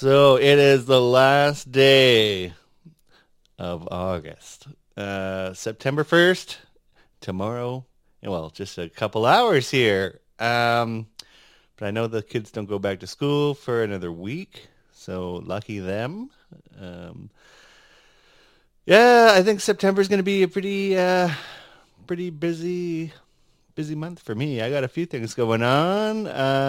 So it is the last day of August. September 1st, tomorrow. Well, just a couple hours here. But I know the kids don't go back to school for another week, so lucky them. Um, yeah, I think September is going to be a pretty busy month for me. I got a few things going on.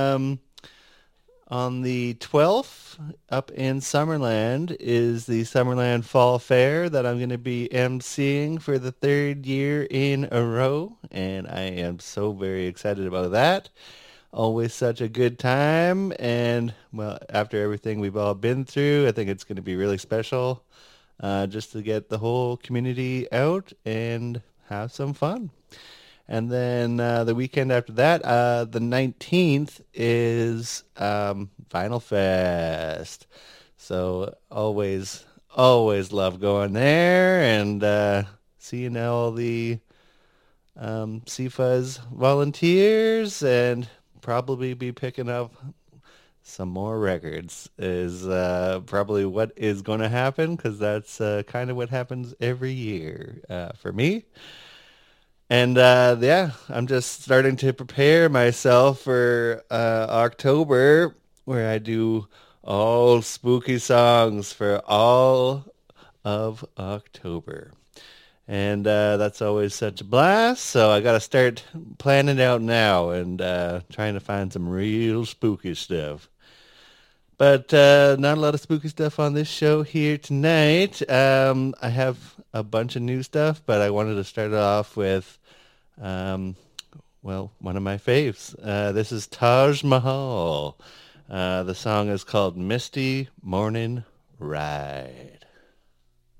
On the 12th, up in Summerland, is the Summerland Fall Fair that I'm going to be emceeing for the third year in a row, and I am so very excited about that. Always such a good time, and well, after everything we've all been through, I think it's going to be really special just to get the whole community out and have some fun. And then the weekend after that, the 19th, is Vinyl Fest. So always love going there and seeing all the CFuzz volunteers and probably be picking up some more records is probably what is going to happen because that's kind of what happens every year for me. And yeah, I'm just starting to prepare myself for October, where I do all spooky songs for all of October. And that's always such a blast. So I got to start planning out now and trying to find some real spooky stuff. But not a lot of spooky stuff on this show here tonight. I have a bunch of new stuff, but I wanted to start it off with um, well, one of my faves. This is Taj Mahal. The song is called Misty Morning Ride.